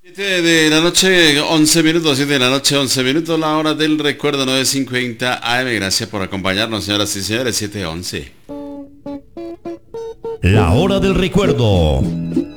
7 de la noche, 11 minutos, 7 de la noche, 11 minutos, la hora del recuerdo, 9:50 AM. Gracias por acompañarnos, señoras y señores, 7:11. La hora del recuerdo.